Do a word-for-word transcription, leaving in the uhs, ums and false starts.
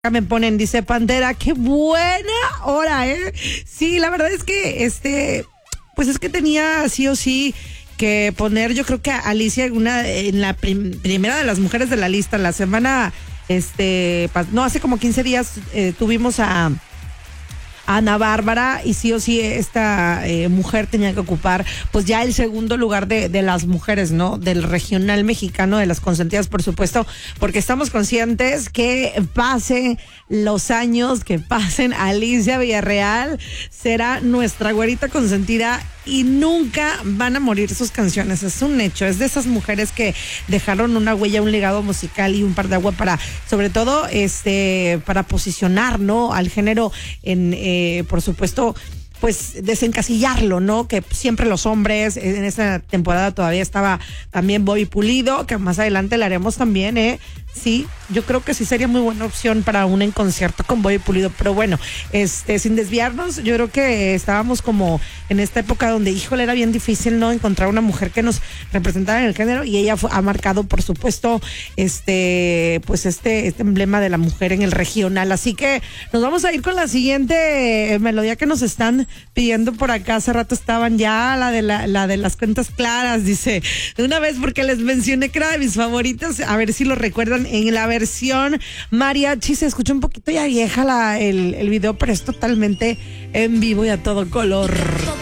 Me ponen, dice Pantera, qué buena hora, ¿eh? Sí, la verdad es que, este, pues es que tenía sí o sí que poner, yo creo que a Alicia una, en la prim- primera de las mujeres de la lista. La semana, este, no, hace como quince días eh, tuvimos a Ana Bárbara y sí o sí esta eh, mujer tenía que ocupar pues ya el segundo lugar de, de las mujeres, ¿no? Del regional mexicano, de las consentidas, por supuesto, porque estamos conscientes que pasen los años, que pasen, Alicia Villarreal será nuestra güerita consentida y nunca van a morir sus canciones. Es un hecho, es de esas mujeres que dejaron una huella, un legado musical y un par de agua para, sobre todo, este, para posicionar, ¿no? Al género en, eh, por supuesto, pues desencasillarlo, ¿no? Que siempre los hombres, en esta temporada todavía estaba también Bobby Pulido, que más adelante le haremos también, ¿eh? Sí, yo creo que sí sería muy buena opción para un en concierto con Bobby Pulido, pero bueno, este, sin desviarnos, yo creo que estábamos como en esta época donde, híjole, era bien difícil, ¿no? Encontrar una mujer que nos representara en el género, y ella fue, ha marcado, por supuesto, este, pues este, este emblema de la mujer en el regional. Así que nos vamos a ir con la siguiente melodía que nos están pidiendo por acá. Hace rato estaban ya la de la, la de las cuentas claras, dice, de una vez porque les mencioné que era de mis favoritas, a ver si lo recuerdan. En la versión mariachi se escucha un poquito ya vieja la, el, el video, pero es totalmente en vivo y a todo color.